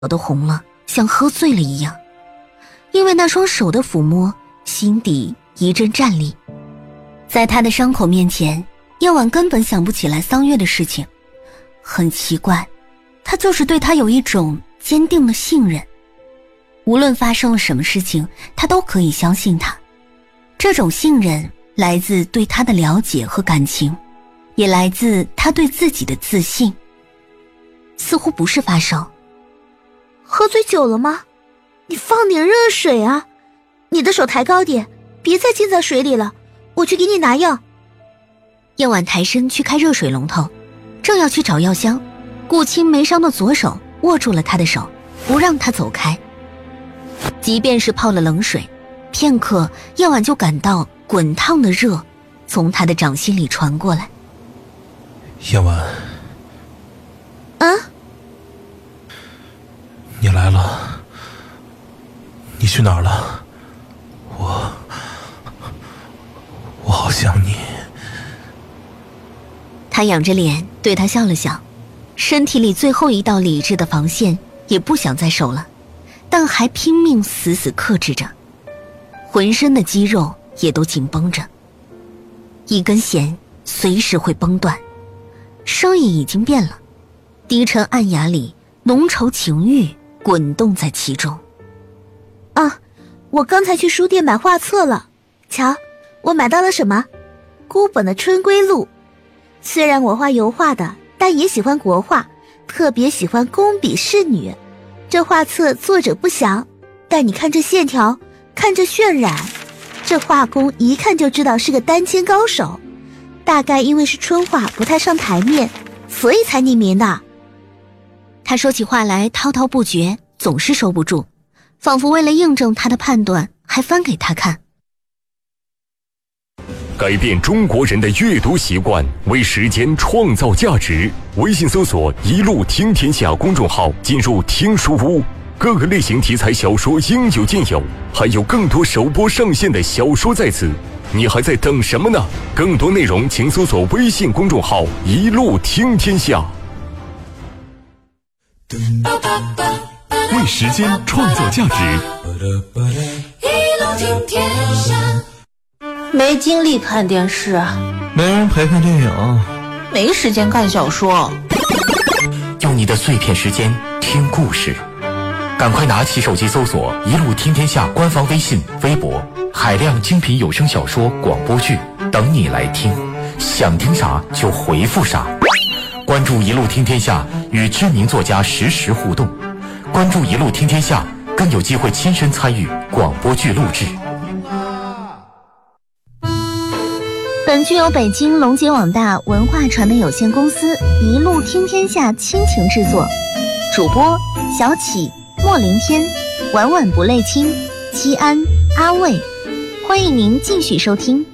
都红了，像喝醉了一样。因为那双手的抚摸，心底一阵战栗。在他的伤口面前，叶婉根本想不起来桑月的事情。很奇怪，他就是对他有一种坚定的信任。无论发生了什么事情，他都可以相信他。这种信任来自对他的了解和感情，也来自他对自己的自信。似乎不是发烧。 喝醉酒了吗？你放点热水啊！你的手抬高点，别再浸在水里了，我去给你拿药。 叶婉抬身去开热水龙头，正要去找药箱，顾青没伤的左手握住了他的手，不让他走开。即便是泡了冷水，片刻叶婉就感到滚烫的热从他的掌心里传过来。 叶婉，你来了，你去哪儿了？我好想你。 他仰着脸对他笑了笑，身体里最后一道理智的防线也不想再守了，但还拼命死死克制着，浑身的肌肉也都紧绷着。一根弦随时会崩断。声音已经变了，低沉暗哑里浓稠情欲滚动在其中。 我刚才去书店买画册了，瞧，我买到了什么？孤本的《春闺录》。虽然我画油画的，但也喜欢国画，特别喜欢工笔仕女。这画册作者不详，但你看这线条，看这渲染，这画工一看就知道是个丹青高手。大概因为是春画不太上台面，所以才匿名的。 他说起话来滔滔不绝，总是收不住，仿佛为了印证他的判断，还翻给他看。 改变中国人的阅读习惯，为时间创造价值。微信搜索“一路听天下”公众号，进入听书屋，各个类型题材小说应有尽有，还有更多首播上线的小说在此。你还在等什么呢？更多内容请搜索微信公众号“一路听天下”。为时间创造价值。 一路听天下。没精力看电视， 没人陪看电影， 没时间看小说。 用你的碎片时间听故事，赶快拿起手机搜索“一路听天下”官方微信、微博，海量精品有声小说、广播剧等你来听，想听啥就回复啥。关注“一路听天下”，与知名作家实时互动。关注“一路听天下”，更有机会亲身参与广播剧录制。 本剧由北京龙杰网大文化传媒有限公司一路听天下亲情制作，主播小启、莫林天、晚晚不泪清、七安、阿卫，欢迎您继续收听。